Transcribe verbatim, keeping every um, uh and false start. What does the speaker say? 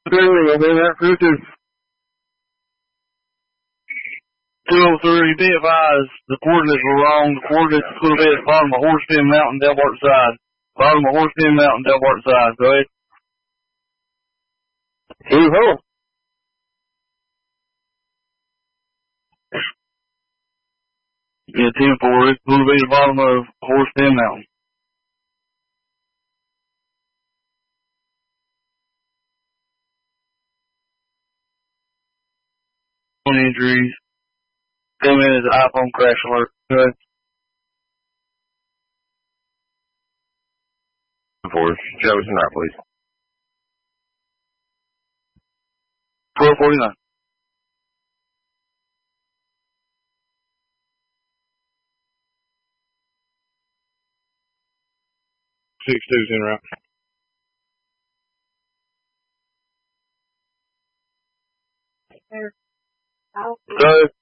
I'll be there for two. two oh three, be advised, the coordinates were wrong. The coordinates could have been at the bottom of Horsepen Mountain, Delbart side. Bottom of Horsepen Mountain, Delbart side. Go ahead. Two-ho. Yeah, ten four, it's going to be the bottom of Horsepen Mountain. One injuries. Came in as an iPhone crash alert. Go ahead. Four, Jefferson Route, please. twelve forty-nine. Six two's en route. Go ahead.